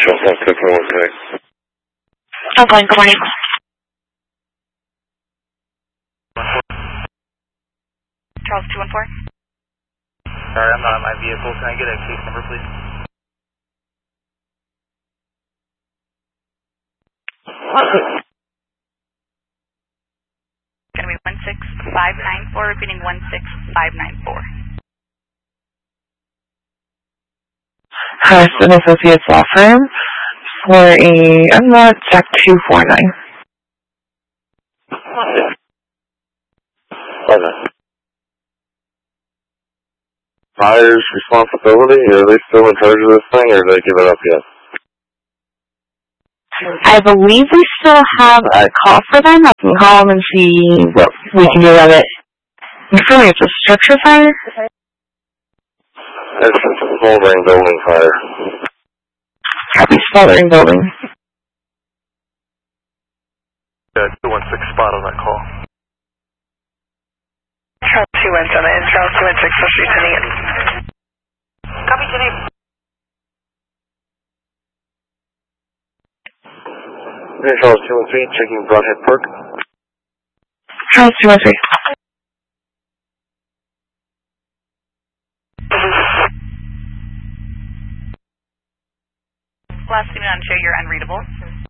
Charles 16416. I'm going, good morning. Charles 214. Sorry, I'm not in my vehicle. Can I get a case number, please? Going to be 16594, repeating 16594. Harrison Associates Law Firm for a unlocked check 249. Buyer's responsibility? Are they still in charge of this thing, or did they give it up yet? I believe we still have a call for them. I can call them and see what we can do about it. Confirming it's a structure fire? It's a smoldering building fire. Happy smoldering building. 216 spot on that call. Charles 217, Charles 216, what's your name? Copy your name. Hey, Charles 213, checking Broadhead Park. Charles 213. Last thing on show, you're unreadable.